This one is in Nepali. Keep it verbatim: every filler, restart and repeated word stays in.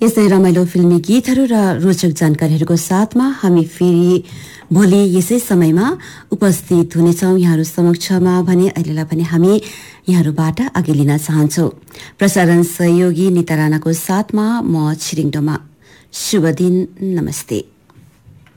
यस्तै रमाइलो फिल्मी गीतहरू र रोचक जानकारीहरूको साथमा हामी फेरि भोलि यसै समयमा उपस्थित हुनेछौँ यहाँहरू समक्षमा भने अहिलेलाई पनि हामी यहाँहरूबाट आगे लिन चाहन्छौँ। प्रसारण सहयोगी निता राणाको साथमा म छिरिङडोमा। शुभ दिन, नमस्ते।